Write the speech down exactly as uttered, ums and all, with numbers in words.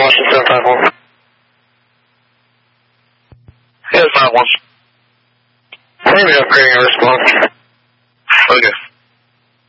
Washington seven five one. Yeah, five one. Maybe upgrading a response. Okay.